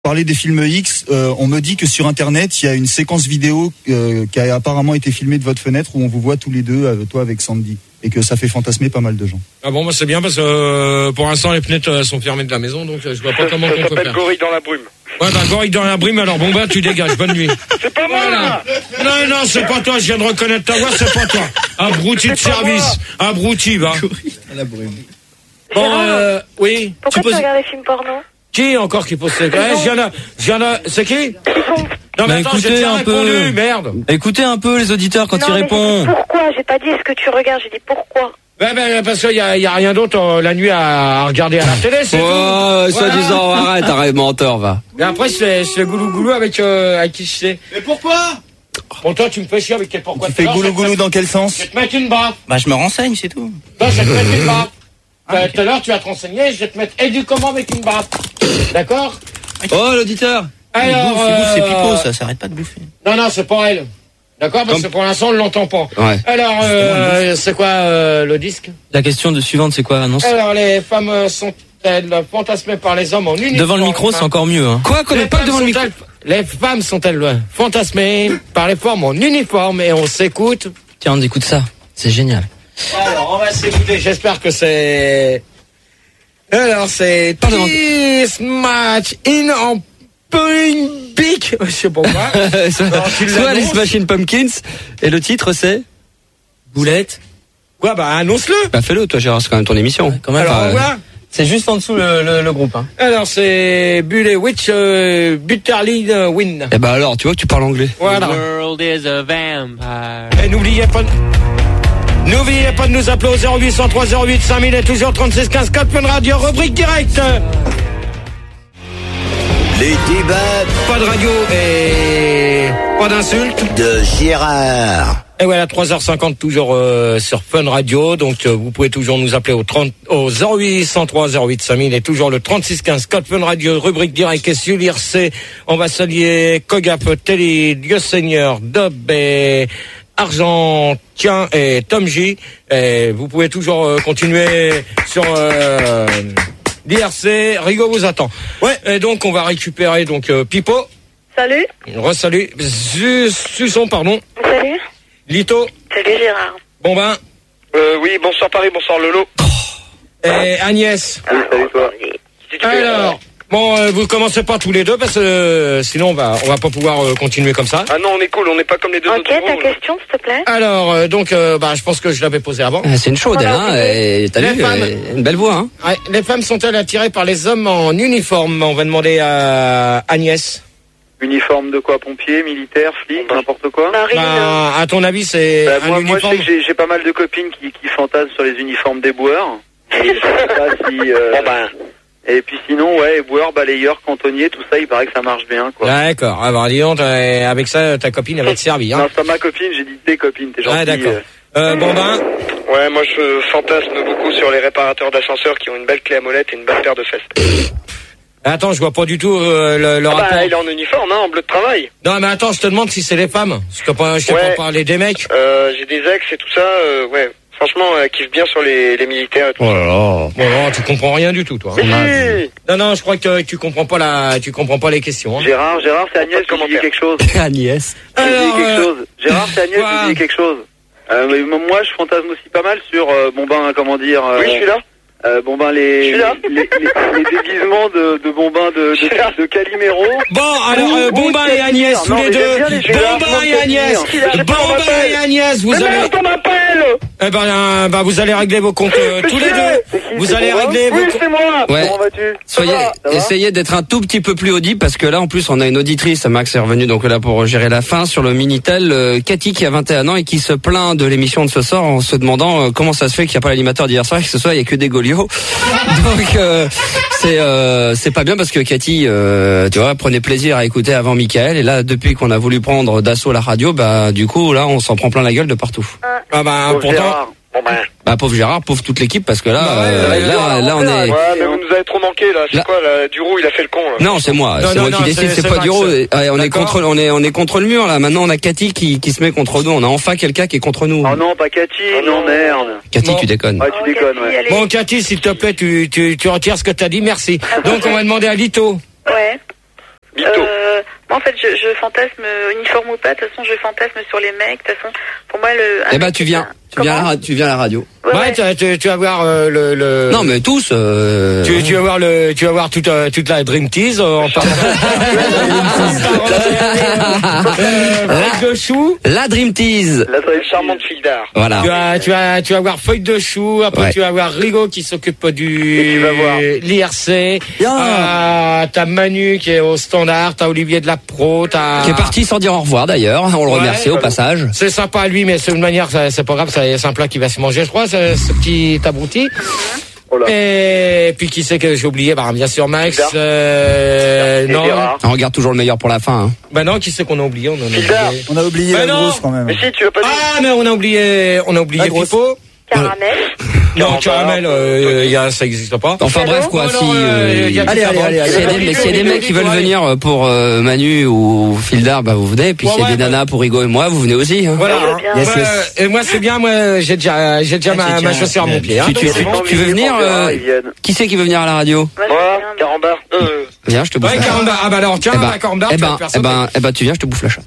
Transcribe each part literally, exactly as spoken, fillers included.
Parler des films X, euh, on me dit que sur internet il y a une séquence vidéo euh, qui a apparemment été filmée de votre fenêtre où on vous voit tous les deux, euh, toi avec Sandy, et que ça fait fantasmer pas mal de gens. Ah bon, bah c'est bien parce que euh, pour l'instant les fenêtres euh, sont fermées de la maison, donc euh, je vois pas comment ça on peut s'appelle faire. Gorille dans la brume. Ouais, bah gorille dans la brume, alors bon bah tu dégages, bonne nuit. C'est pas moi Voilà. Non, non, c'est pas toi, je viens de reconnaître ta voix, c'est pas toi. Abruti de service, abruti, va. À la brume. Bon, euh, oui. Pourquoi tu, poses... tu regardes des films porno? Qui encore qui pose ces questions? Je viens de, je viens de, c'est qui? Non, mais bah, attends, j'ai écoutez déjà un répondu, peu. merde. Écoutez un peu les auditeurs quand non, ils mais répondent. j'ai dit pourquoi? J'ai pas dit est-ce que tu regardes, j'ai dit pourquoi. Ben, ben, parce qu'il y a, y a rien d'autre euh, la nuit à, à regarder à la télé, c'est Oh, tout. soit Voilà. disant, arrête, arrête, menteur, va. Et après, je fais, je fais goulou goulou avec, euh, avec qui je sais. Mais pourquoi? Bon, toi, tu me fais chier avec quel pourquoi. Tu fais goulou goulou dans quel sens? Je vais te mettre une baffe. Bah, je me renseigne, c'est tout. Toi, je vais te mettre une baffe. Euh, Tout à l'heure, tu vas te renseigner, je vais te mettre éduquement avec une baffe. D'accord? Oh, l'auditeur. Il Alors, bouffe, il bouffe, c'est euh, pipeau, ça s'arrête pas de bouffer. Non, non, c'est pas elle. D'accord? Parce Comme- que pour l'instant, on ne l'entend pas. Ouais. Alors, euh, c'est quoi euh, le disque? La question de suivante, c'est quoi l'annonce? Alors, les femmes euh, sont-elles fantasmées par les hommes en uniforme? Devant le micro, c'est encore mieux. Hein. Quoi qu'on Les n'est pas femmes devant le micro. sont-elles- Les femmes sont-elles euh, fantasmées par les formes en uniforme? Et on s'écoute. Tiens, on écoute ça. C'est génial. Alors, on va s'écouter. J'espère que c'est... Alors, c'est Pardon. This match in en point big. Je sais pas quoi. soit Alors, tu soit l'annonces. les Smashing Pumpkins. Et le titre, c'est Boulette. Quoi, bah, annonce-le. Bah, fais-le, toi, Gérard, c'est quand même ton émission. Quand même. Alors, Enfin, on voit. c'est juste en dessous le, le, le groupe. Hein. Alors, c'est Bulle Witch euh, Butterly euh, Win. Et bah alors, tu vois que tu parles anglais. Voilà. World is a vampire. Et n'oubliez pas... N'oubliez pas de nous appeler au zéro huit cent trois zéro huit cinq mille et toujours trente-six quinze quatre Fun Radio, rubrique directe. Les débats Pas de radio et pas d'insultes. de Gérard. Et voilà, trois heures cinquante toujours euh, sur Fun Radio. Donc euh, vous pouvez toujours nous appeler au, trente, au zéro huit cent trois zéro huit cinq mille et toujours le trente-six quinze quatre Fun Radio, rubrique directe et sur l'I R C. On va saluer Kogap, Telly, Dieu Seigneur, Dob et Argentien et Tom J. Et vous pouvez toujours euh, continuer sur euh, l'I R C. Rigo vous attend. Ouais. Et donc on va récupérer donc euh, Pipo. Salut. Re-salut. Sus- Susson, pardon. Salut. Lito. Salut Gérard. Bon ben. Euh, oui, bonsoir Paris, bonsoir Lolo. Et Agnès. Salut, salut toi. Alors, bon, euh, vous commencez pas tous les deux parce que euh, sinon on va on va pas pouvoir euh, continuer comme ça. Ah non, on est cool, on n'est pas comme les deux Ok, autres. ta groupes. question s'il te plaît. Alors, euh, donc, euh, bah, je pense que je l'avais posé avant. Ah, c'est une chaude, elle, hein. Et t'as Les vu, femmes. euh, une belle voix, hein. Ouais, les femmes sont-elles attirées par les hommes en uniforme? On va demander à Agnès. Uniforme de quoi? Pompier, militaire, flic, n'importe quoi? Marine. Bah, à ton avis, c'est Bah, un moi, moi, je uniforme? sais que j'ai, j'ai pas mal de copines qui, qui fantasment sur les uniformes des boueurs. Et je sais pas si... Euh... Et puis sinon, ouais, éboueurs, balayeurs, cantonniers, tout ça, il paraît que ça marche bien, quoi. D'accord. Alors, dis donc, t'as- avec ça, ta copine, elle va te servir. Non, Hein. c'est pas ma copine, j'ai dit tes copines, t'es gentil. Ouais, d'accord. Euh, bon ben, Ouais, moi je fantasme beaucoup sur les réparateurs d'ascenseurs qui ont une belle clé à molette et une belle paire de fesses. attends, je vois pas du tout euh, le, le Ah rapport. bah, il est en uniforme, hein, en bleu de travail. Non, mais attends, je te demande si c'est les femmes. Je t'ai pas, je t'ai Ouais. pas parlé des mecs. Euh, j'ai des ex et tout ça, euh, ouais. Franchement, elle kiffe bien sur les, les militaires et tout. Oh là là. Bon, non, tu comprends rien du tout, toi. Mais si. Non, non, je crois que tu comprends pas la, tu comprends pas les questions. Hein. Gérard, Gérard, c'est Agnès qui dit quelque chose. Agnès. Qui dit Alors, quelque euh, chose. Gérard, c'est Agnès quoi qui dit quelque chose. Euh, mais moi, je fantasme aussi pas mal sur, euh, bon ben, comment dire... Euh, Oui, je suis là. Euh, bon ben, les, Je suis là. les, les, les déguisements de, de bon ben de, de, de Calimero. Bon, alors, euh, Bombin et Agnès, tous Non, les mais deux. j'aime bien les jeux, Bombin hein, et Agnès. je m'en fais dire. Bombin et Agnès, vous Mais allez... merde, on m'appelle. Eh ben, euh, bah, vous allez régler vos comptes euh, tous les deux. Vous allez régler vos Oui, comptes. c'est moi. Ouais. Comment vas-tu? Soyez, Ça va essayez d'être un tout petit peu plus audible parce que là, en plus, on a une auditrice, Max est revenu donc là pour gérer la fin sur le Minitel, euh, Cathy qui a vingt et un ans et qui se plaint de l'émission de ce soir en se demandant euh, comment ça se fait qu'il n'y a pas l'animateur d'hier soir et que ce soir il n'y a que des Golios. Donc, euh, c'est euh, c'est pas bien parce que Cathy, euh, tu vois, prenait plaisir à écouter avant Mickaël et là, depuis qu'on a voulu prendre d'assaut la radio, bah du coup, là, on s'en prend plein la gueule de partout. Ah bah, Pauvre pourtant... Gérard. Bon ben. Bah pauvre Gérard, pauvre toute l'équipe parce que là, Bah ouais, euh, ouais, là, ouais, là, on est... Ouais, mais vous nous avez trop manqué là. C'est Là- quoi là? Duro, il a fait le con. Là. Non, c'est moi, Non, c'est non, moi non, qui décide, c'est- c'est c'est pas Max. Duro. Ouais, on est D'accord. contre, on est, on est contre le mur là. Maintenant, on a Cathy qui, qui se met contre nous. On a enfin quelqu'un qui est contre nous. Oh non, pas Cathy, Oh non, non. merde. Cathy, Bon. tu déconnes. Ouais, tu Oh, déconnes, Cathy, ouais. elle est- Bon, Cathy, s'il te plaît, tu, tu, tu retires ce que t'as dit, merci. Ah, Donc, on va demander à Lito. Ouais. Euh, moi, en fait, je, je fantasme uniforme ou pas. De toute façon, je fantasme sur les mecs. De toute façon, pour moi, le. Eh ben, tu viens. Tu viens, à la, tu viens à la radio. Ouais, ouais. Tu, tu, tu vas voir euh, le, le. Non, mais tous. Euh... Tu, tu vas voir le. Tu vas voir toute, euh, toute la Dream Tease euh, en parlant. Feuille de chou. La Dream Tease. La très charmante fille d'art. Voilà. Tu vas, tu vas, tu vas voir Feuille de chou. Après, Ouais. tu vas voir Rigaud qui s'occupe du. Et tu vas voir. l'I R C. Euh, t'as Manu qui est au standard. T'as Olivier de la Pro. T'as. Qui est parti sans dire au revoir d'ailleurs. On le Ouais, remercie au bah, passage. C'est sympa à lui, mais c'est une manière, c'est c'est pas grave, c'est c'est un plat qui va se manger, je crois, ce, ce petit abruti. Oh là. Et puis qui c'est que j'ai oublié? Bah bien sûr Max. Gérard. Euh, Et non, Gérard. On regarde toujours le meilleur pour la fin. Hein. bah non, qui c'est qu'on a oublié? On en a Gérard. oublié. On a oublié Mais la non. grosse quand même. Mais si, tu veux pas dire. Ah mais on a oublié, on a oublié La grosse. Pipo. Caramel. Non, caramel, euh, y a, ça existe pas. Enfin bref quoi, Oh, si non, euh, y a allez tout allez avant. allez, s'il y a des, mais s'il y a des mecs qui veulent Ouais. venir pour euh, Manu ou Fildar, bah vous venez. Puis Ouais, s'il y a ouais, des ouais. nanas pour Rigaud et moi, vous venez aussi. Hein. Voilà. Ouais, hein. bien. Yes, Ouais, yes. Et moi c'est bien, moi j'ai déjà, j'ai déjà Ah, ma, c'est ma déjà- chaussure à mon pied. Hein, Tu, tu, donc c'est tu, bon. tu veux venir euh, Ils viennent. Qui c'est qui veut venir à la radio? Moi, Moi, je viens. Carambar. Euh. Viens, je te bouffe. Ouais, la chatte. Carambar. Ah bah alors tiens, Eh ben, la Carambar, eh tu vas ben, te faire eh sauter. ben, eh ben, tu viens, je te bouffe la chatte.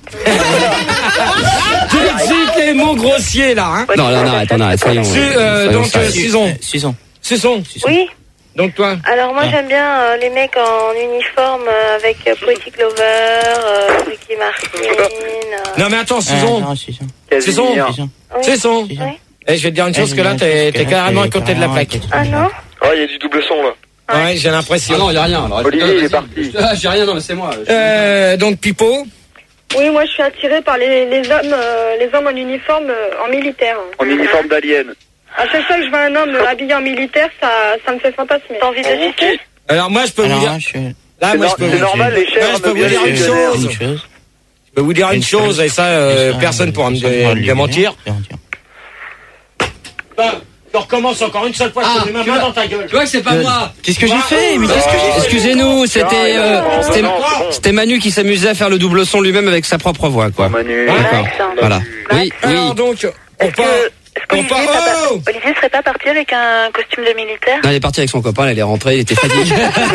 Tu excites les mots grossiers là, hein. Non, là, on arrête, on arrête. Soyons. Su- euh, soyons donc, sérieux. euh, Susan. Susan. Susan. Oui. Donc toi. Alors moi Ah. j'aime bien euh, les mecs en uniforme euh, avec euh, Poetic Lover, euh, Ricky Martin. Euh... Non mais attends, Ah, Susan. non, Susan. Casimir. Susan. Oui. Susan. Oui. Et je vais te dire une chose que là, t'es t'es carrément à côté de la plaque. Ah non. Oh, il y a du double son, là. Ouais, j'ai l'impression. Ah non, il y a rien. Alors, Olivier, il est parti. Ah, j'ai rien, non, mais c'est moi. Euh, donc Pipo. Oui, moi je suis attirée par les, les hommes euh, les hommes en uniforme euh, en militaire. En uniforme d'alien. À chaque fois que je vois un homme euh, habillé en militaire, ça, ça me fait fantasmer. T'as envie de citer? Alors moi, je peux Alors vous là, dire. je suis... Là, C'est moi, je nor- peux c'est vous normal, les Ouais, chèvres je peux aiment vous bien dire les une légionnaires. chose. Une chose. Je peux vous dire une chose, et ça, euh, personne pourra me dé- me démentir. Bah, je recommence encore une seule fois, je te mets ma main dans ta gueule. Tu vois que c'est pas moi. Qu'est-ce que j'ai fait? Mais qu'est-ce que j'ai fait? Excusez-nous, c'était euh, c'était Non, c'est bon. c'était Manu qui s'amusait à faire le double son lui-même avec sa propre voix, quoi. Manu. D'accord. Voilà. Oui, oui. Alors donc, on Est-ce part. que est-ce On qu'Olivier part. serait pas- Oh Olivier serait pas parti avec un costume de militaire? Non, il est parti avec son copain, il est rentré, il était fatigué.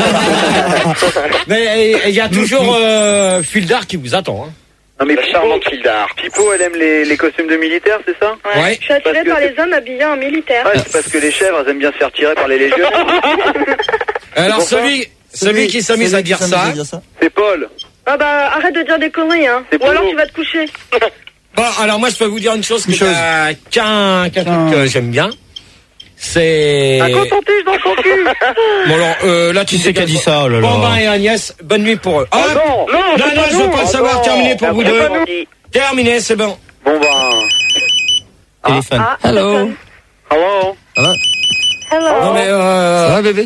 Mais il y a toujours euh, Fildar qui vous attend. Hein. Non, mais charmante fille d'art. Pipo, elle aime les, les costumes de militaires, c'est ça? Ouais. Je suis attirée Parce que par c'est- les hommes habillés en militaire. Ouais, c'est parce que les chèvres, elles aiment bien se faire tirer par les légionnaires. Alors C'est pour celui, celui qui s'amuse à dire ça. C'est Paul. Ah bah arrête de dire des conneries, hein. C'est Ou alors Polo. tu vas te coucher. Bon, alors moi je peux vous dire une chose que Une chose. t'as- qu'un qu'un truc que j'aime bien. C'est. Un coton-tige dans son cul. Bon alors euh, là tu Qui c'est qui a dit ça? Oh là là. Bambin et Agnès, bonne nuit pour eux. Ah Ah, non, non, non, c'est non, pas je veux nous. pas le Ah savoir. non. Terminé pour vous Après, deux. pas nous. Terminé, c'est bon. Bon ben. Téléphone. Ah, Hello. Hello. Hello. Non mais euh... Ça va, bébé?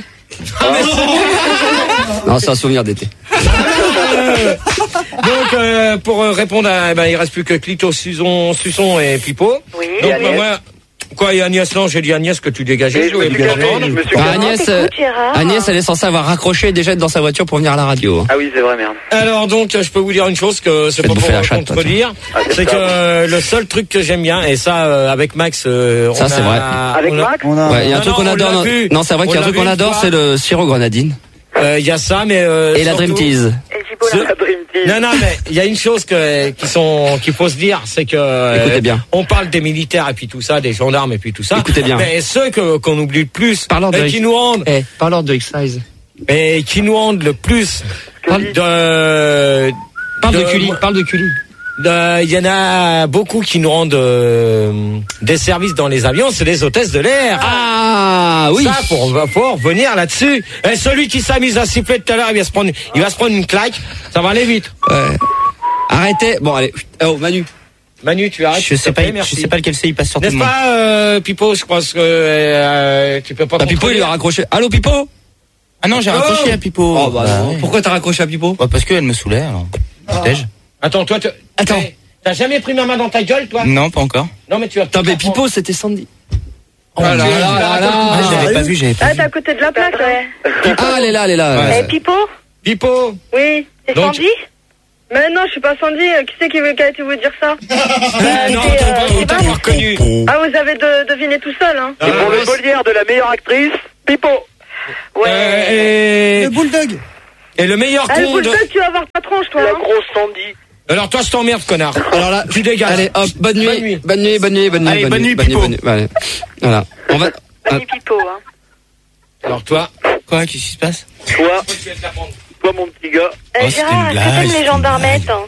Non, c'est un souvenir d'été. donc euh, pour euh, répondre à, eh ben, il reste plus que Clito, Suson, Suson et Pipo. Oui. Donc Et Agnès. bah, moi, quoi et Agnès non, j'ai dit Agnès que tu dégageais. Et Je je me voulais suis bien calmé, entendre. je me suis Bah, calmé. Agnès, euh, Écoute, Gérard. Agnès, elle est censée avoir raccroché et déjà être dans sa voiture pour venir à la radio. Ah oui, c'est vrai, merde. Alors donc, je peux vous dire une chose que c'est Faites pas bouffer pour la chatte, toi, contredire, Ah, c'est c'est ça. que euh, le seul truc que j'aime bien, et ça euh, avec Max, euh, Ça, on c'est a- vrai. Avec on a- Max? On a. Ouais, il y a un Non, truc non, qu'on on adore. l'a Non, vu. non, c'est vrai qu'il y a On un truc l'a qu'on vu une adore, fois. c'est le sirop grenadine. euh, il y a ça, mais euh, Et la surtout- Dream Tease. Et Zibo, Ce- là. La Dream Team. Non, non, mais il y a une chose que qui sont qu'il faut se dire, c'est que euh, Écoutez bien. on parle des militaires et puis tout ça, des gendarmes et puis tout ça. Écoutez bien. Mais ceux que qu'on oublie le plus Parlons de et Rick. qui nous rendent Eh, parlons de X-Size. et qui nous rendent le plus Parle de Parle de de- Cully, parle de Cully. de- il y en a beaucoup qui nous rendent euh, des services dans les avions, c'est les hôtesses de l'air. Ah, oui. Ça, faut, faut revenir là-dessus. Et celui qui s'amuse à siffler tout à l'heure, il va se prendre, il va se prendre une claque. Ça va aller vite. Ouais. Arrêtez. Bon, allez. Oh, Manu. Manu, tu arrêtes. Je s'il sais te pas, plaît, je merci. sais pas lequel c'est, il passe sur tout le N'est-ce monde. pas, euh, Pipo, je pense que euh, tu peux pas. Ah, Pipo, il lui a raccroché. Allô, Pipo? Ah non, j'ai Oh. raccroché à Pipo. Oh, bah, non. ouais. Pourquoi t'as raccroché à Pipo? Bah, parce qu'elle me saoulait, alors. Protège. Attends, toi, tu... Attends. Eh, t'as jamais pris ma main dans ta gueule, toi? Non, pas encore. Non, mais tu as. Attends, mais Pipo, c'était Sandy. Oh là là là Ah, là. j'avais pas vu, j'avais pas Ah, vu. t'es à côté de la plaque, ouais. Ah, elle est là, elle est là. Ouais. Et Pipo? Pipo. Oui. C'est Donc- Sandy? Mais non, je suis pas Sandy. euh, Qui c'est qui, veut- qui a été vous dire ça? Ah, non, c'est, t'as euh, pas, c'est t'as pas- pas reconnu. Ah, vous avez de, deviné tout seul, hein. Et pour le Molière de la meilleure actrice, Pipo. Ouais. Euh, et... Le bulldog. Et le meilleur Allez, con de... Bullshot, tu vas avoir ta tranche, toi. La Hein. grosse Sandy. Alors toi, je t'emmerde, connard. Alors là, tu dégages. Allez, hop, bonne nuit. Bonne nuit. Bonne nuit, bonne nuit, bonne nuit. Allez, bonne nuit, bonne nuit, Pipo. bonne nuit. Allez. Voilà. On va. Bonne nuit, Pipo, hein. Alors toi, Quoi, qu'est-ce qui se passe? Toi, toi mon petit gars. Euh, Oh, c'était Gérard, une est-ce que blague, t'aimes c'était les une gendarmettes hein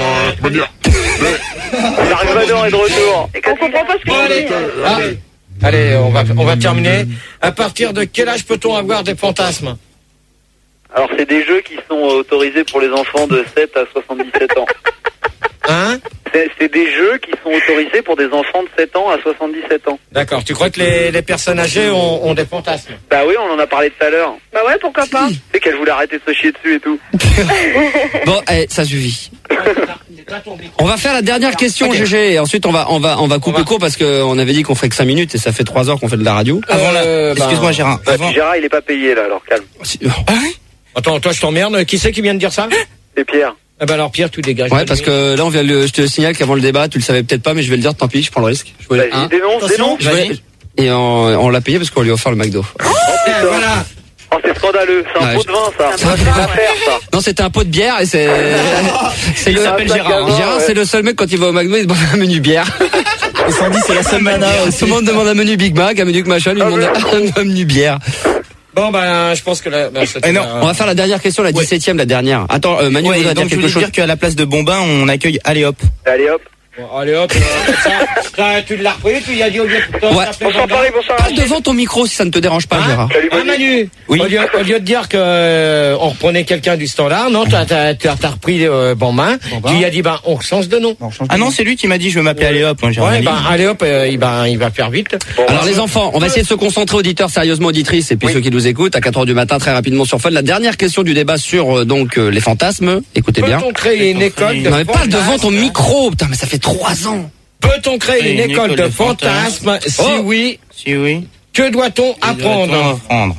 Dark Vador est de retour. On comprend pas ce que tu dis. ah, allez, on va, on va terminer. À partir de quel âge peut-on avoir des fantasmes? Alors c'est des jeux qui sont autorisés pour les enfants de sept à soixante-dix-sept ans. Hein? C'est, c'est des jeux qui sont autorisés pour des enfants de sept ans à soixante-dix-sept ans. D'accord. Tu crois que les, les personnes âgées ont, ont des fantasmes? Bah oui, on en a parlé tout à l'heure. Bah ouais, pourquoi pas. Tu sais qu'elle voulait arrêter de se chier dessus et tout. Bon, eh, ça suffit. On va faire la dernière question, Ok. G G. Et ensuite, on va, on va, on va couper On va- court parce qu'on avait dit qu'on ferait que cinq minutes et ça fait trois heures qu'on fait de la radio. Avant la... Euh, bah, Excuse-moi, Gérard. Bah, Avant... puis Gérard, il est pas payé là, alors calme. Ah ouais? Attends, toi, je t'emmerde. Qui c'est qui vient de dire ça? C'est Pierre. Eh ben alors, Pierre, tu dégages. Ouais, parce que là, on vient de, je te signale qu'avant le débat, tu le savais peut-être pas, mais je vais le dire, tant pis, je prends le risque. Je voulais, Vas-y, hein, dénonce, Attention. dénonce. je voulais- et on, on l'a payé parce qu'on lui a offert le McDo. Oh, putain. Voilà. Oh, c'est scandaleux. C'est un Ouais, pot je- de vin, ça. C'est un pot de C'est vin, pas ouais. faire, ça. Non, c'était un pot de bière et c'est, c'est le, s'appelle Gérard, hein. Gérard, Ouais. c'est le seul mec quand il va au McDo, il demande un menu bière. Et Sandy, c'est la seule mana Tout aussi. le monde demande un menu Big Mac, un menu machin, lui Ah, demande un menu bière. Bon, ben, je pense que là, ben, c'était Eh non, un- On va faire la dernière question, la dix-septième, la dernière. Attends, euh, Manu Ouais, voudrait dire donc je quelque voulais chose. dire qu'à la place de Bombin, on accueille Allez hop. Allez hop. Bon, allez hop, euh, ça, ça, tu l'as repris, tu y as dit au lieu de Ouais. Bonsoir Paris, bonsoir. Parle devant ton micro si ça ne te dérange pas, Hein Gérard. Salut Ah, Manu. Manu, Oui. au, lieu, au lieu de dire que euh, on reprenait quelqu'un du standard, non, t'as, t'as, t'as, t'as repris euh, Bombin, Bombin. tu y as dit, ben, on change de nom. Non, on change de Ah non, nom. c'est lui qui m'a dit je veux m'appeler Allez hop. Moi, j'ai rien Ouais, dit. ben, allez hop, euh, il, ben, il va faire vite. Bon, Alors les enfants, on va essayer de se concentrer, auditeurs, sérieusement auditrices, et puis Oui. ceux qui nous écoutent à quatre heures du matin, très rapidement sur Fun. La dernière question du débat sur euh, donc euh, les fantasmes. Écoutez bien. Peut-on créer une école de Non mais parle fantasmes devant ton micro, putain, mais ça fait trois ans. Peut-on créer une, école, de fantasmes? Si Oh. oui, Si oui. que doit-on apprendre? Apprendre.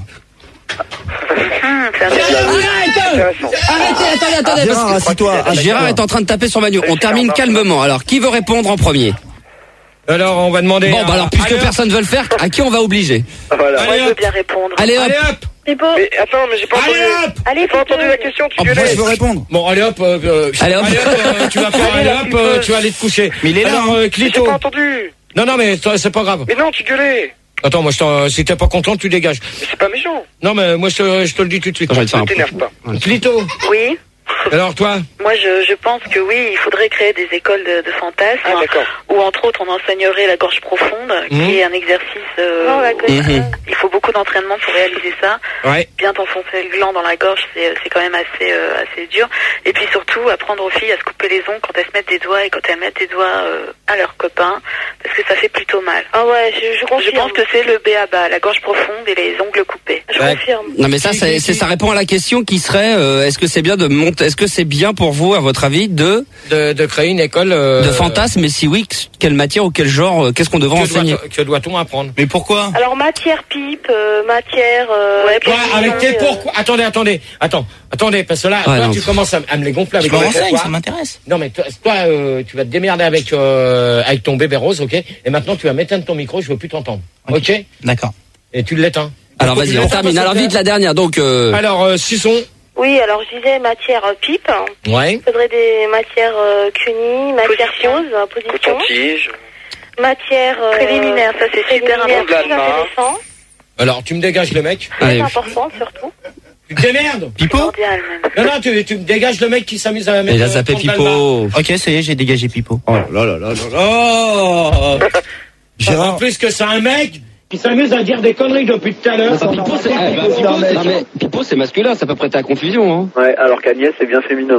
Hum, c'est intéressant. Arrêtez, attendez, attendez. Gérard, parce que- assis-toi. assis-toi. Gérard est en train de taper sur Manu. On termine calmement. Alors, qui veut répondre en premier? Alors, on va demander. Bon, à- bah alors, puisque allez, hop. personne veut le faire, à qui on va obliger? Voilà. Moi, je veux hop. bien répondre. Allez hop. Allez hop. Pipo. Mais attends, mais j'ai pas entendu. Allez hop. Allez, J'ai pas Pipo. entendu la question, tu Oh, moi, gueulais. je veux répondre. Bon, allez hop. euh, euh, Allez, hop. euh, tu vas faire. Allez hop. euh, tu vas aller te coucher. Mais il est là, Alors, hein. euh, Mais j'ai Clito. pas entendu. Non, non, mais toi, c'est pas grave. Mais non, tu gueulais. Attends, moi, je t'en- si t'es pas content, tu dégages. Mais c'est pas méchant. Non, mais moi, je te, je te le dis tout de suite. Attends, je vais te faire Ne un peu. t'énerve pas. Clito. Oui. Alors, toi. Moi, je, je pense que oui, il faudrait créer des écoles de, de fantasmes, Ah, d'accord. où entre autres on enseignerait la gorge profonde, qui Mhm. est un exercice. euh, Non, la connais. Mhm. Il faut beaucoup d'entraînement pour réaliser ça. Ouais. Bien t'enfoncer le gland dans la gorge, c'est c'est quand même assez euh, assez dur. Et puis surtout, apprendre aux filles à se couper les ongles quand elles se mettent des doigts et quand elles mettent des doigts euh, à leurs copains, parce que ça fait plutôt mal. Ah ouais, je, je Je confirme. pense que c'est le B A B A, la gorge profonde et les ongles coupés. Je Ouais. confirme. Non mais ça, c'est, c'est- ça répond à la question qui serait, euh, est-ce que c'est bien de monter, est-ce que c'est bien pour vous, à votre avis, de De, de créer une école. euh, de fantasmes, et si oui, quelle matière ou quel genre, euh, qu'est-ce qu'on devrait Que enseigner? doit- que doit-on apprendre? Mais pourquoi? Alors, matière pipe, euh, matière. Euh, Ouais, Toi, cuisine, avec tes euh, pourquoi? Attendez, attendez, attends, attendez, parce que là, Ouais, toi, non. tu commences à, à me les gonfler Je avec me tes renseigne, pourquoi. ça m'intéresse. Non, mais toi, toi, euh, tu vas te démerder avec euh, avec ton bébé rose, ok? Et maintenant, tu vas m'éteindre ton micro, je veux plus t'entendre, ok? Ok. D'accord. Et tu l'éteins. Alors vas-y, on termine. Alors vite la dernière. Donc euh, Alors, euh, Suçon. Oui, alors je disais matière euh, pipe. Ouais. Il faudrait des matières euh, cunis, matière Position. pose, euh, position. Coton-tige. Matière. euh, Préliminaire, ça, c'est super préliminaire, important. très intéressant. Alors, tu me dégages le mec. Très allez, importante surtout. Tu te démerdes. Pipo? Cordial, même. Non, non, tu, tu me dégages le mec qui s'amuse à mettre. il a euh, zappé trente balles bas. Pipo. Ok, ça y est, j'ai dégagé Pipo. Oh là là là là là. En Gérard, plus que c'est un mec qui s'amuse à dire des conneries depuis tout à l'heure. Pipo, c'est, eh, bah, Pipo, c'est- non, mais Pipo, c'est masculin, ça peut prêter à confusion. Hein. Ouais, alors qu'Agnès, c'est bien féminin.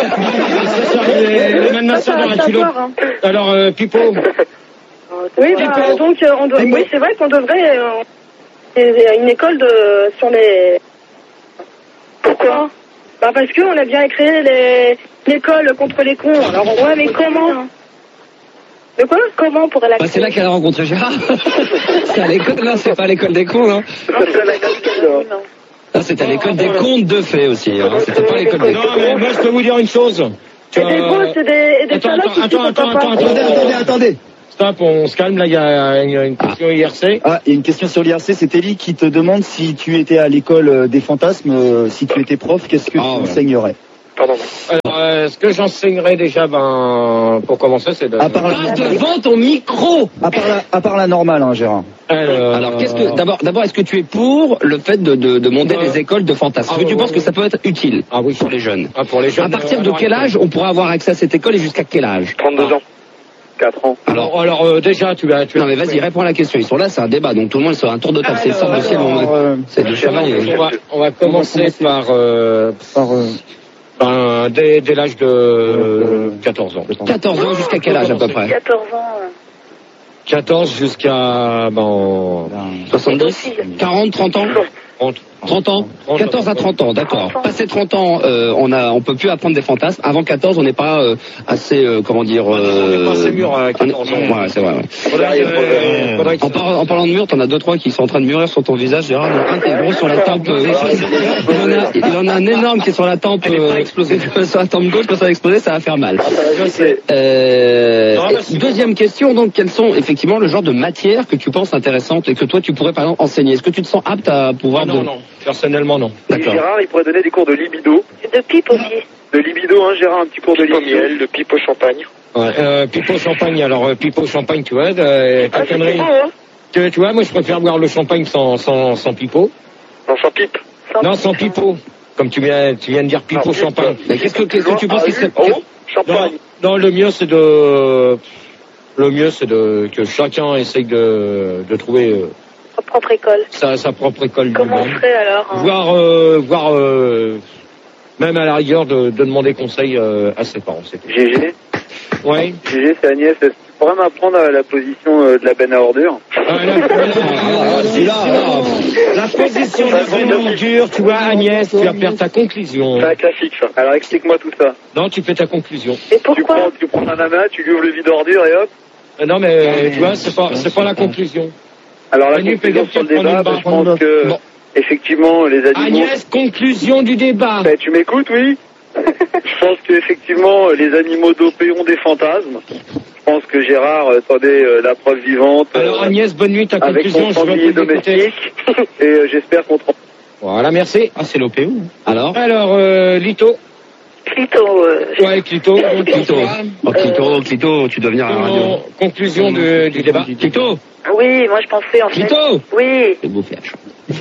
Les mêmes nations dans la culotte. savoir, hein. Alors, euh, Pipo. Oui, bah, donc euh, on doit, oui, c'est vrai qu'on devrait euh, euh, une école de sur les. Pourquoi? Bah parce que on a bien créé les l'école contre les cons. Alors ouais, mais comment? De quoi? Comment on pourrait la Bah, c'est là qu'elle a rencontré Gérard. C'est à l'école, là, c'est pas à l'école des cons, là. Non. Là, c'était à l'école des contes de fées aussi. Hein. C'était pas l'école des Non, cons. mais moi, je peux vous dire une chose. Et des gosses et des, et des Attends, salopes attends, qui attends, sont attends, papa. attends, attendez, attendez, attendez. stop, on se calme. Là, il y a une, une question I R C. Ah, il y a une question sur l'I R C. C'est Ellie qui te demande si tu étais à l'école des fantasmes, euh, si tu étais prof, qu'est-ce que Ah, tu ouais. enseignerais? Pardon. Alors, euh, ce que j'enseignerais déjà, ben, pour commencer, c'est de... À part la, Devant ton micro. à part la, à part la normale, hein, Gérard. Alors, Alors, qu'est-ce que d'abord, d'abord, est-ce que tu es pour le fait de, de, de monter des écoles de fantasmes? Est-ce que tu penses que ça peut être utile Ah oui, pour les jeunes? Ah, pour les jeunes. À partir de alors, quel âge on pourra avoir accès à cette école et jusqu'à quel âge? trente-deux ans. quatre ans. Alors, alors euh, déjà, tu as... Tu Non mais vas-y, réponds à la question. Ils sont là, c'est un débat, donc tout le monde c'est un tour de table. C'est sorte de ciel, on- c'est de cheval. On va, on va commencer par... Euh, Par, euh, ben, dès, dès l'âge de euh, quatorze ans. quatorze ans jusqu'à quel âge à peu près? quatorze ans. euh, quatorze jusqu'à... Ben, soixante-dix? quarante, trente ans? trente. trente ans? quatorze à trente ans, d'accord. Passé trente ans, euh, on a, on peut plus apprendre des fantasmes. Avant quatorze, on n'est pas euh, assez, euh, comment dire... On n'est pas assez mûr à on est- quatorze ans. Ouais, c'est vrai. Ouais. Faudrait, euh, faudrait que En, par- en parlant de mur, t'en as deux trois qui sont en train de mûrir sur ton visage. Gérard, il y en a un qui est gros sur la tempe. euh, il, en a, il en a un énorme qui est sur la tempe. Euh, explosé. Sur la tempe gauche, quand ça va exploser, ça va faire mal. Euh, Non, merci. deuxième question, donc, quelles sont effectivement le genre de matières que tu penses intéressantes et que toi tu pourrais par exemple enseigner? Est-ce que tu te sens apte à pouvoir Ah, non, de- non. Personnellement, non. D'accord. Gérard, il pourrait donner des cours de libido. De pipe aussi. De libido, hein, Gérard, un petit cours de libido. De pipe au champagne. Ouais. Euh, pipeau champagne, alors euh, pipeau champagne, tu vois, euh, ta connerie. hein. Tu, tu vois, moi je préfère boire le champagne sans, sans, sans pipeau. Non, sans pipe. Non, sans pipeau. Comme tu viens, tu viens de dire pipeau Non, pipe. champagne. Mais qu'est-ce que, qu'est-ce que tu penses qu'il serait... Oh, Non, champagne. non, le mieux c'est de, le mieux c'est de que chacun essaye de, de trouver euh, Sa propre école. sa, sa propre école Comment on lui-même. ferait alors hein Voire, euh, voire euh, même à la rigueur de, de demander conseil euh, à ses parents. C'est tout. G G. Ouais. G G, c'est Agnès. Est-ce que tu pourrais m'apprendre à la position euh, de la benne à ordures? Ah, là, la position de la benne dure, tu vois, Agnès, tu vas faire ta conclusion. C'est un classique, ça. Alors explique-moi tout ça. Non, tu fais ta conclusion. Et Tu pourquoi prends, tu prends un amas, tu lui ouvres le vide ordure et hop. Euh, Non, mais tu vois, c'est pas, c'est pas la conclusion. Alors la Manu, fais conclusion gaffe, sur le tu prends débat, une bah, barre. je pense que Bon. effectivement les animaux. Agnès, conclusion du débat. Bah, tu m'écoutes, oui? Je pense qu'effectivement les animaux dopés ont des fantasmes. Je pense que Gérard, euh, attendez, euh, la preuve vivante. euh, Alors Agnès, bonne nuit, ta avec conclusion, son je veux sanglier plus écouter. domestique. Et euh, j'espère qu'on te... Voilà, merci. Ah, c'est l'O P O. Alors? Alors, euh, Lito. Clito. euh, j'ai- Ouais, Clito. Clito. Oh, Clito, Clito, tu dois venir à la radio. Con- Conclusion de- du débat. Clito! Oui, moi je pensais en fait. Clito! Oui. C'est bouffé à chaud.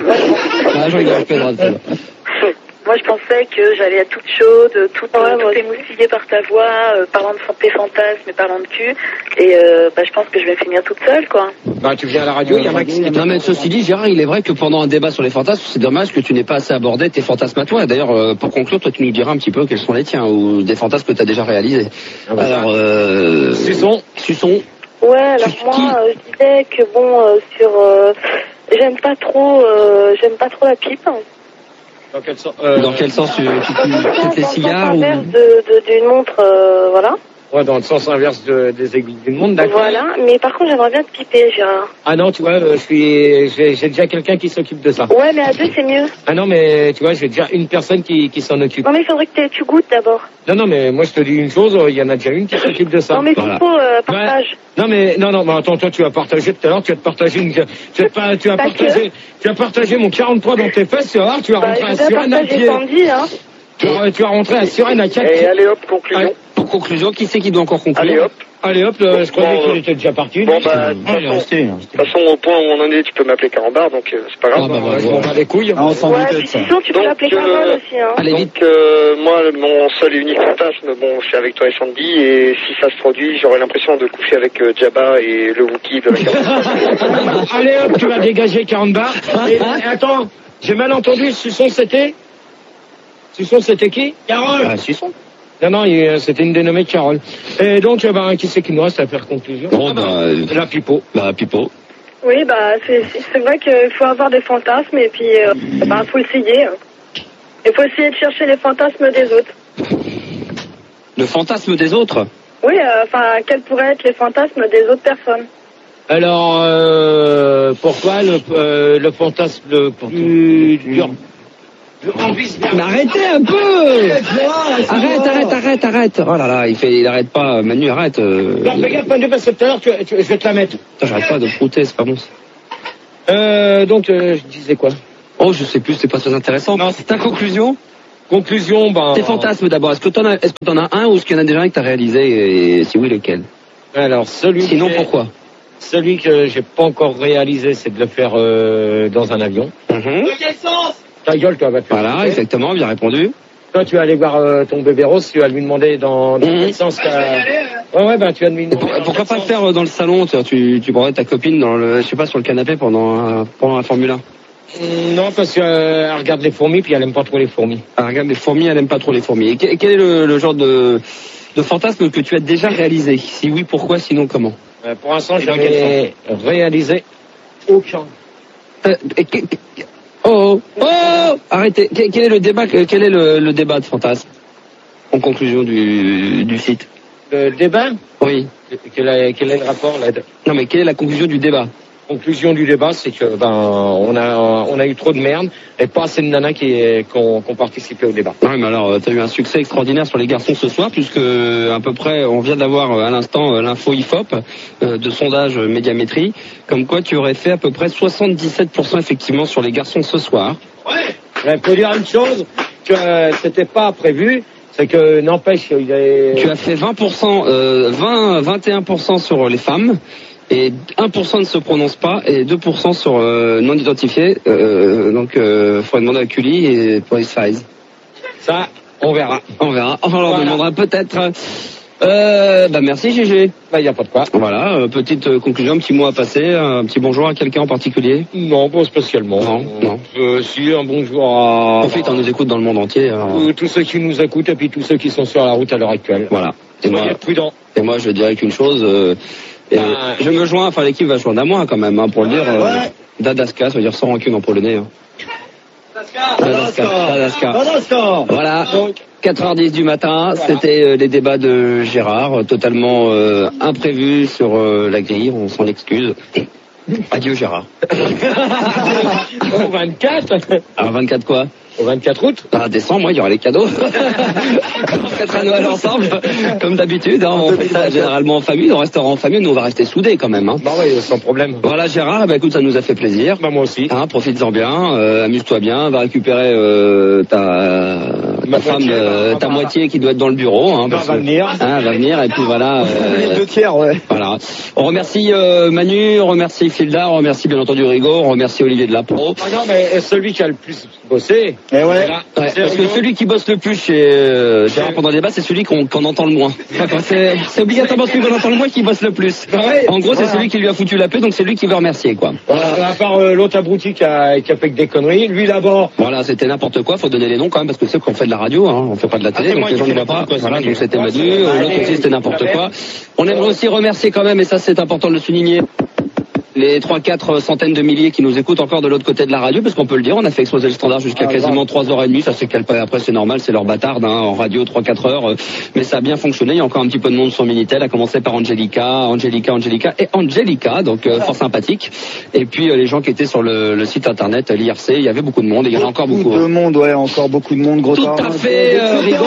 Ah, je rigole, je plaisante, ça va. Moi, je pensais que j'allais être toute chaude, toute, euh, toute émoustillée par ta voix, euh, parlant de santé fantasme et parlant de cul. Et euh, bah, je pense que je vais finir toute seule, quoi. Bah, tu viens à la radio, il y a Max. Non mais ceci dit, Gérard, il est vrai que pendant un débat sur les fantasmes, c'est dommage que tu n'aies pas assez abordé tes fantasmes à toi. Et d'ailleurs, euh, pour conclure, toi, tu nous diras un petit peu quels sont les tiens ou des fantasmes que tu as déjà réalisés. Ah, bah, Alors, euh... Suçon. Suçon. Ouais, alors moi, euh, je disais que bon, euh, sur, euh, j'aime pas trop, euh, j'aime pas trop la pipe. Dans quel sens, euh, Dans quel sens tu, tu, tu, Dans le tu sens les cigares ou... inverse de, de, d'une montre, euh, voilà. Ouais, dans le sens inverse de- des aiguilles du monde, d'accord. Voilà, mais par contre, j'aimerais bien te piper, Gérard. Ah non, tu vois, euh, je suis, j'ai j'ai déjà quelqu'un qui s'occupe de ça. Ouais, mais à deux, c'est mieux. Ah non, mais tu vois, j'ai déjà une personne qui, qui s'en occupe. Non, mais il faudrait que t'aies- tu goûtes d'abord. Non, non, mais moi je te dis une chose, euh, il y en a déjà une qui s'occupe de ça. Non, mais Voilà. Pipo, euh, partage. Non mais non non mais attends, toi tu vas partager tout à l'heure, tu vas te partager une, tu vas pas, tu vas Pas partager tu vas partager mon quarante-trois dans tes fesses, tu vas voir, tu vas Bah, rentrer à je vais Suresnes à partager pied. Sandy, hein. Tu vas, tu vas rentrer à Suresnes à quatre Et pieds. allez hop, conclusion. Pour conclusion, qui c'est qui doit encore conclure? Allez hop. Allez hop, euh, je croyais Bon, qu'il était déjà parti. Bon lui. bah, de toute Ah, il est façon, resté, il est de resté. toute façon, au point où on en est, tu peux m'appeler Carambar, donc euh, c'est pas grave. Ah, bah, Ouais, voilà. je m'en bats les couilles. Ah, on s'en Ouais, doutait de puis ça. sinon, tu peux Donc, l'appeler euh, Carole aussi, hein. Allez, vite. Donc euh, moi, mon seul et unique fantasme, bon, c'est avec toi et Sandy, et si ça se produit, j'aurais l'impression de coucher avec euh, Jabba et le Wookie de la carte. Allez hop, tu vas dégager quarante bars. Et, et attends, j'ai mal entendu, Suçon c'était Suçon c'était qui Carole. Ah, Suçon. Non, non, il- c'était une dénommée Carole. Et donc, euh, ben, qui c'est qui nous reste à faire conclusion? Bon, bah, euh, La Pipo. bah, Pipo. Oui, bah, c'est, c'est c'est vrai qu'il faut avoir des fantasmes et puis, euh, bah, faut essayer. hein. Il faut essayer de chercher les fantasmes des autres. Le fantasme des autres. Oui, euh, enfin, quels pourraient être les fantasmes des autres personnes? Alors, euh, pourquoi le, euh, le fantasme le plus dur? Mais arrêtez un peu. Arrête, arrête, arrête. arrête, arrête. Oh là là, il fait, il arrête pas. Manu, arrête. Euh, Non, il- regarde, Manu, parce que tout à l'heure, tu, tu, je vais te la mettre. Putain, j'arrête pas de prouter, c'est pas bon. ça. Euh, donc, euh, je disais quoi? Oh, je sais plus, c'est pas très intéressant. Non, c'est ta conclusion. Conclusion, ben. Tes fantasmes d'abord. Est-ce que t'en as, est-ce que t'en as un ou est-ce qu'il y en a déjà un que t'as réalisé et si oui, lequel? Alors, celui. Sinon, que- pourquoi? Celui que j'ai pas encore réalisé, c'est de le faire euh, dans un avion. Mhm. Ta gueule, toi, va te faire Voilà, chier. exactement, bien répondu. Toi, tu vas aller voir euh, ton bébé rose, tu vas lui demander dans, dans Mhm. quel sens qu'à- Ouais, ouais, ben, tu vas lui Et demander. pour- pourquoi pas le faire euh, dans le salon? Tu, tu, tu prendrais ta copine dans le, je sais pas, sur le canapé pendant, un- pendant la Formule un. Mm, Non, parce qu'elle regarde les fourmis, puis elle aime pas trop les fourmis. Ah, regarde, les fourmis, elle aime pas trop les fourmis. Et quel, quel est le, le genre de, de fantasme que tu as déjà réalisé? Si oui, pourquoi? Sinon, comment? Euh, pour l'instant, je Et dans n'ai réalisé aucun. Euh, et que- que- Oh, oh, oh, arrêtez. Quel, quel est le débat, que- quel est le, le débat de fantasme? En conclusion du, du site. Le débat, Oui. quel est, quel est le rapport là? Non, mais quelle est la conclusion du débat? Conclusion du débat, c'est que ben on a on a eu trop de merde et pas assez de nanas qui qui ont, qui ont participé au débat. Ouais, mais alors, t'as eu un succès extraordinaire sur les garçons ce soir, puisque à peu près, on vient d'avoir euh, à l'instant euh, l'info I F O P euh, de sondage euh, médiamétrie, comme quoi tu aurais fait à peu près soixante-dix-sept pour cent effectivement sur les garçons ce soir. Il faut dire une chose que euh, c'était pas prévu, c'est que n'empêche il est. Tu as fait vingt pour cent, euh, vingt, vingt et un pour cent sur les femmes. Et un pour cent ne se prononce pas et deux pour cent sur euh, non identifié. Euh, donc, euh, faudrait demander à Cully et Police Files. Ça, on verra. On verra. On leur Voilà. demandera peut-être. Euh, bah merci G G. Bah y a pas de quoi. Voilà, euh, petite euh, conclusion, un petit mot à passer, un petit bonjour à quelqu'un en particulier. Non, pas spécialement. Non, non. Euh, si, un bonjour à. Profite, on nous écoute dans le monde entier. alors. Euh, tous ceux qui nous écoutent et puis tous ceux qui sont sur la route à l'heure actuelle. Voilà. Et moi, Soyez prudents. et moi, je dirais qu'une chose. Euh, et, Bah, je me joins, enfin l'équipe va joindre à moi quand même, hein, pour le dire. Euh, ouais. Dadaska, ça veut dire sans rancune en polonais. Hein. Dadaska, Dadaska. Voilà. quatre heures dix du matin, c'était euh, les débats de Gérard, euh, totalement euh, imprévus sur euh, la grille, on s'en excuse. Adieu Gérard. Au vingt-quatre. Alors vingt-quatre quoi? Au vingt-quatre août. Ah, décembre, moi, il y aura les cadeaux. On fêtera Noël ensemble, comme d'habitude. Hein, on fait ça généralement en famille, on restera en famille, nous on va rester soudés quand même. Hein. Bah oui, sans problème. Voilà Gérard, bah écoute, ça nous a fait plaisir. Bah moi aussi. Hein, profites-en bien, euh, amuse-toi bien, va récupérer euh, ta, Ma ta femme, moitié, euh, bah, ta bah, moitié qui doit être dans le bureau. Hein, Bah, parce va que- venir. Hein, va venir, et puis voilà. euh, Deux tiers, ouais. Voilà. On remercie euh, Manu, on remercie Filda, on remercie bien entendu Rigaud, on remercie Olivier de la Pro. Ah non, mais celui qui a le plus bossé. Eh ouais. voilà, Ouais, c'est parce que Rigaud. celui qui bosse le plus chez euh, Gérard pendant le débat, c'est celui qu'on qu'on entend le moins. Enfin, c'est c'est obligatoirement celui qu'on entend le moins qui bosse le plus. Bah ouais. En gros, c'est Voilà. celui qui lui a foutu la paix, donc c'est lui qui veut remercier, quoi. Voilà, à part euh, l'autre abruti qui a, qui a fait que des conneries, lui d'abord. Voilà, c'était n'importe quoi, faut donner les noms quand même, parce que c'est qu'on fait de la radio, hein, on fait pas de la télé, Ah, c'est donc moi les qui gens ne fais voient pas. n'importe quoi, Voilà, c'est donc c'était moi Manu, qui- euh, l'autre Allez, aussi c'était n'importe allez. quoi. On aimerait aussi remercier quand même, et ça c'est important de le souligner, les trois quatre centaines de milliers qui nous écoutent encore de l'autre côté de la radio, parce qu'on peut le dire, on a fait exploser le standard jusqu'à Ah, quasiment trois heures trente, ça c'est qu'après après c'est normal, c'est leur bâtarde, hein, en radio trois quatre heures, euh, mais ça a bien fonctionné, il y a encore un petit peu de monde sur Minitel, à commencer par Angelica, Angelica, Angelica et Angelica, donc euh, fort sympathique, et puis euh, les gens qui étaient sur le, le site internet, l'I R C, il y avait beaucoup de monde, et il y en a encore beaucoup. Beaucoup de hein. monde, ouais, encore beaucoup de monde, gros Tout tard. à fait, euh, Rigaud.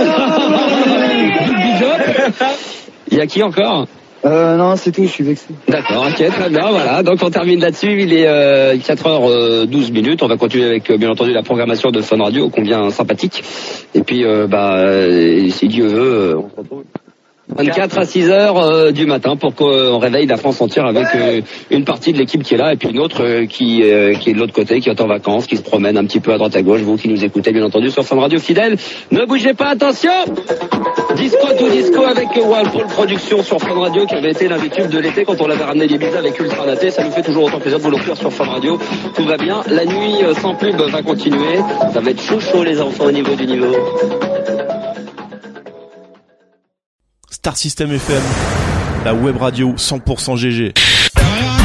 Big job. Il y a qui encore? Euh, non, c'est tout, je suis vexé. D'accord, ok, très bien, voilà. Donc on termine là-dessus, il est euh, quatre heures douze minutes. On va continuer avec, euh, bien entendu, la programmation de Fun Radio, combien sympathique. Et puis, euh, bah, euh, si Dieu veut, euh, on se retrouve vingt-quatre à six heures euh, du matin pour qu'on réveille la France entière avec euh, une partie de l'équipe qui est là et puis une autre euh, qui, euh, qui est de l'autre côté, qui est en vacances, qui se promène un petit peu à droite à gauche. Vous qui nous écoutez, bien entendu, sur Fun Radio fidèle. Ne bougez pas, attention! Disco to disco avec Whirlpool Production sur Fun Radio, qui avait été l'un des tubes de l'été quand on l'avait ramené l'Ibiza avec Ultra Naté. Ça nous fait toujours autant plaisir de vous l'offrir sur Fun Radio. Tout va bien. La nuit euh, sans pub va continuer. Ça va être chaud chaud les enfants au niveau du niveau. Star System F M, la web radio cent pour cent G G.